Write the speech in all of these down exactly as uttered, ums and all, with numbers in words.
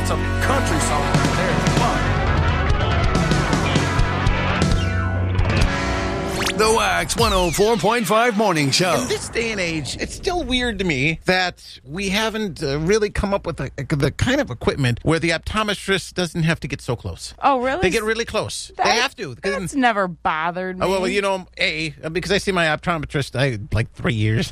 That's a country song right there. Come on. The Wax one oh four point five Morning Show. In this day and age, it's still weird to me that we haven't uh, really come up with the, the kind of equipment where the optometrist doesn't have to get so close. Oh, really? They get really close. That, they have to. That's never bothered me. Oh, well, you know, A, because I see my optometrist I like three years.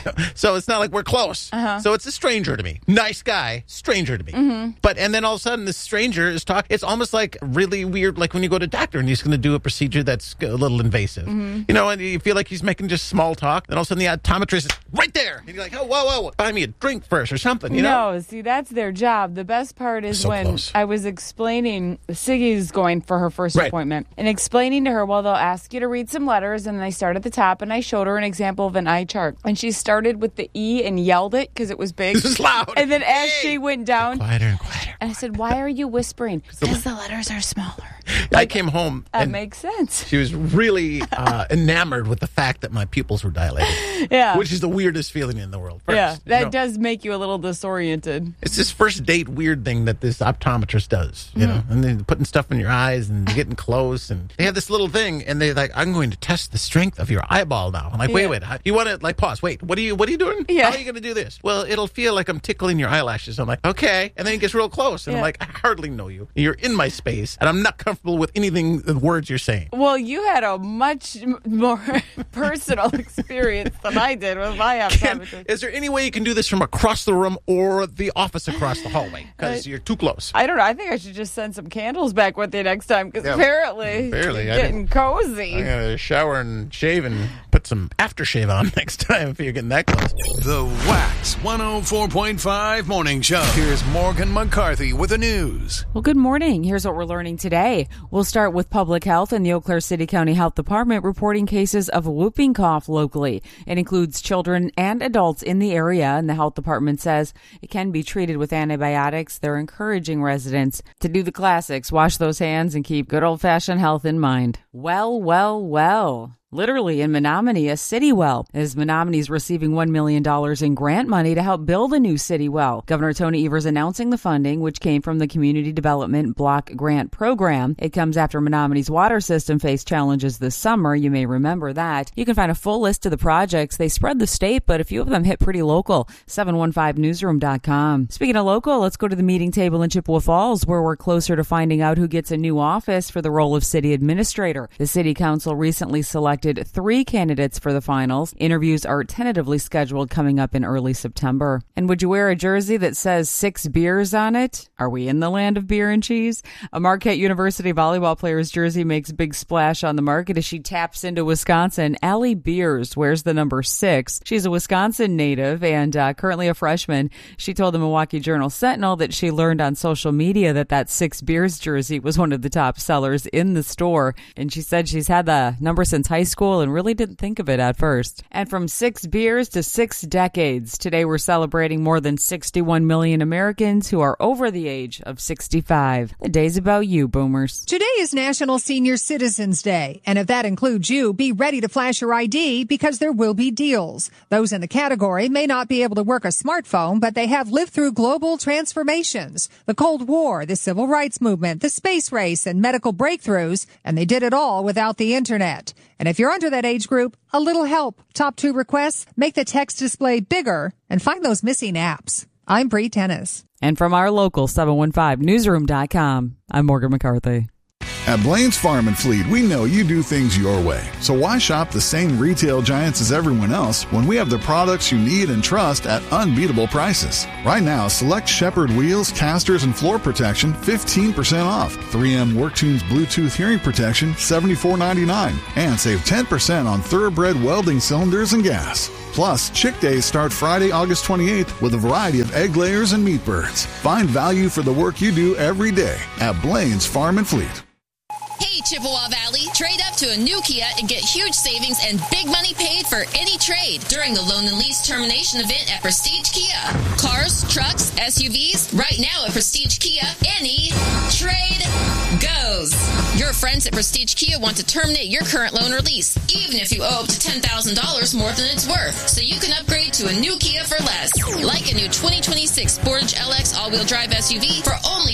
So it's not like we're close. Uh-huh. So it's a stranger to me. Nice guy, stranger to me. Mm-hmm. But, and then all of a sudden, this stranger is talking. It's almost like really weird, like when you go to a doctor and he's going to do a procedure that's a little invasive. Mm-hmm. You know, and you feel like he's making just small talk. And all of a sudden, the optometrist is right there. And you're like, oh, whoa, whoa, buy me a drink first or something, you know? No, see, that's their job. The best part is So when close. I was explaining, Siggy's going for her first Right. appointment, and explaining to her, well, they'll ask you to read some letters, and they start at the top, and I showed her an example of an eye chart. And she started with the E and yelled it because it was big. This is loud. And then as Hey! she went down, Quieter and quieter. and I said, why are you whispering? Because the letters are smaller. I came home. That and makes sense. she was really uh, enamored with the fact that my pupils were dilated. Yeah. Which is the weirdest feeling in the world. First, yeah, you that know. does make you a little disoriented. It's this first date weird thing that this optometrist does, you know, and then putting stuff in your eyes and getting close, and they have this little thing, and they're like, "I'm going to test the strength of your eyeball now." I'm like, "Wait, Yeah. wait, how- you want to like pause? Wait, what are you, what are you doing? Yeah. How are you going to do this?" Well, it'll feel like I'm tickling your eyelashes. I'm like, "Okay," and then he gets real close, and I'm Yeah. like, "I hardly know you. You're in my space, and I'm not comfortable with anything, the words you're saying." Well, you had a much m- more personal experience than I did with my Can- optometrist. is there any way you can do this from across the room or the office across the hallway? Because Uh, you're too close. I don't know. I think I should just send some candles back with you next time because Yeah, apparently, apparently, you're I getting cozy. I'm gonna shower and shave and put some aftershave on next time if you're getting that close. The Wax one oh four point five Morning Show. Here's Morgan McCarthy with the news. Well, good morning. Here's what we're learning today. We'll start with public health and the Eau Claire City County Health Department reporting cases of whooping cough locally. It includes children and adults in the area, and the health department says it can be treated with antibiotics. They're encouraging residents to do the classics, wash those hands, and keep good old-fashioned health in mind. Well, well, well. Literally in Menominee, a city well, as Menominee is receiving one million dollars in grant money to help build a new city well. Governor Tony Evers announcing the funding, which came from the Community Development Block Grant Program. It comes after Menominee's water system faced challenges this summer. You may remember that. You can find a full list of the projects. They spread the state, but a few of them hit pretty local. seven one five newsroom dot com. Speaking of local, let's go to the meeting table in Chippewa Falls, where we're closer to finding out who gets a new office for the role of city administrator. The city council recently selected three candidates for the finals. Interviews are tentatively scheduled coming up in early September. And would you wear a jersey that says six beers on it? Are we in the land of beer and cheese? A Marquette University volleyball player's jersey makes a big splash on the market as she taps into Wisconsin. Allie Beers wears the number six. She's a Wisconsin native and uh, currently a freshman. She told the Milwaukee Journal Sentinel that she learned on social media that that six beers jersey was one of the top sellers in the store. And she said she's had the number since high school and really didn't think of it at first. And from six beers to six decades, today we're celebrating more than sixty-one million Americans who are over the age of sixty-five. The day's about you, boomers. Today is National Senior Citizens Day, and if that includes you, be ready to flash your I D because there will be deals. Those in the category may not be able to work a smartphone, but they have lived through global transformations, the Cold War, the Civil Rights Movement, the space race, and medical breakthroughs, and they did it all without the internet. And if you're under that age group, a little help. Top two requests, make the text display bigger and find those missing apps. I'm Bree Tennis. And from our local seven one five newsroom dot com, I'm Morgan McCarthy. At Blaine's Farm and Fleet, we know you do things your way. So why shop the same retail giants as everyone else when we have the products you need and trust at unbeatable prices? Right now, select Shepherd wheels, casters, and floor protection fifteen percent off. three M WorkTunes Bluetooth hearing protection seventy-four ninety-nine. And save ten percent on Thoroughbred welding cylinders and gas. Plus, Chick Days start Friday, August twenty-eighth with a variety of egg layers and meat birds. Find value for the work you do every day at Blaine's Farm and Fleet. Hey, Chippewa Valley, trade up to a new Kia and get huge savings and big money paid for any trade during the loan and lease termination event at Prestige Kia. Cars, trucks, S U Vs, right now at Prestige Kia, any trade goes. Your friends at Prestige Kia want to terminate your current loan or lease, even if you owe up to ten thousand dollars more than it's worth, so you can upgrade to a new Kia for less. Like a new twenty twenty-six Sportage L X all-wheel drive S U V for only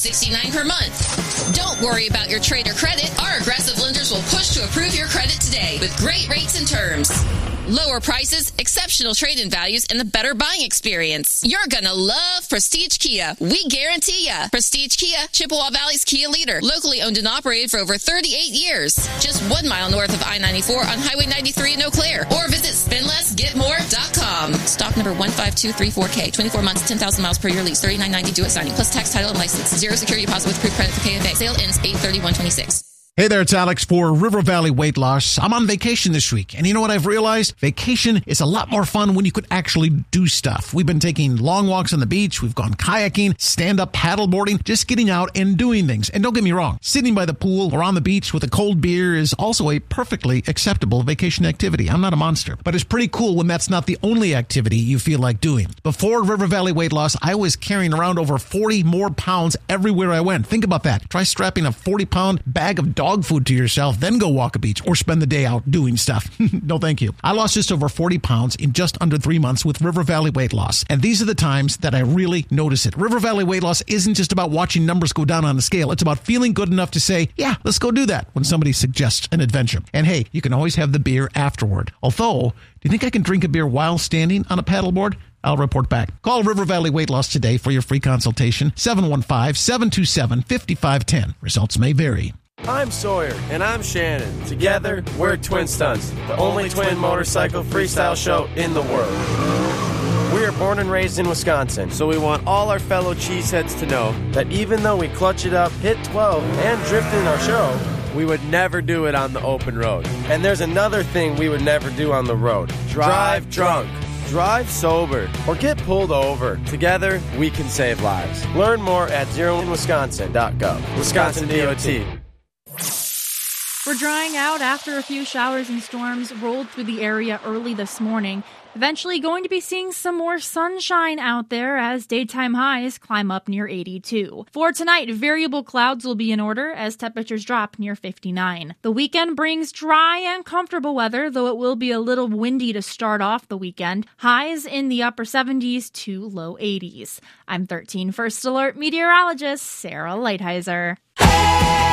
sixty-nine dollars per month. Don't worry about your trade or credit. Our aggressive lenders will push to approve your credit today with great rates and terms. Lower prices, exceptional trade-in values, and the better buying experience. You're gonna love Prestige Kia. We guarantee ya. Prestige Kia, Chippewa Valley's Kia leader. Locally owned and operated for over thirty-eight years. Just one mile north of I ninety-four on Highway ninety-three in Eau Claire. Or visit spend less get more dot com. Stock number one five two three four K. twenty-four months, ten thousand miles per year lease. thirty-nine ninety due at signing. Plus tax, title, and license. Zero security deposit with approved credit for K F A. Sale ends eight thirty-one twenty-six. Hey there, it's Alex for River Valley Weight Loss. I'm on vacation this week, and you know what I've realized? Vacation is a lot more fun when you could actually do stuff. We've been taking long walks on the beach, we've gone kayaking, stand-up paddleboarding, just getting out and doing things. And don't get me wrong, sitting by the pool or on the beach with a cold beer is also a perfectly acceptable vacation activity. I'm not a monster, but it's pretty cool when that's not the only activity you feel like doing. Before River Valley Weight Loss, I was carrying around over forty more pounds everywhere I went. Think about that. Try strapping a forty-pound bag of dog dog food to yourself, then go walk a beach or spend the day out doing stuff. No, thank you. I lost just over forty pounds in just under three months with River Valley Weight Loss. And these are the times that I really notice it. River Valley Weight Loss isn't just about watching numbers go down on the scale. It's about feeling good enough to say, yeah, let's go do that when somebody suggests an adventure. And hey, you can always have the beer afterward. Although, do you think I can drink a beer while standing on a paddleboard? I'll report back. Call River Valley Weight Loss today for your free consultation. seven one five, seven two seven, five five one zero. Results may vary. I'm Sawyer. And I'm Shannon. Together, we're Twin Stunts, the only twin motorcycle freestyle show in the world. We are born and raised in Wisconsin, so we want all our fellow cheeseheads to know that even though we clutch it up, hit twelve, and drift in our show, we would never do it on the open road. And there's another thing we would never do on the road. Drive drunk. Drive sober or get pulled over. Together, we can save lives. Learn more at zero in wisconsin dot gov. Wisconsin D O T. We're drying out after a few showers and storms rolled through the area early this morning. Eventually going to be seeing some more sunshine out there as daytime highs climb up near eighty-two. For tonight, variable clouds will be in order as temperatures drop near fifty-nine. The weekend brings dry and comfortable weather, though it will be a little windy to start off the weekend. Highs in the upper seventies to low eighties. I'm thirteen First Alert meteorologist Sarah Lighthizer.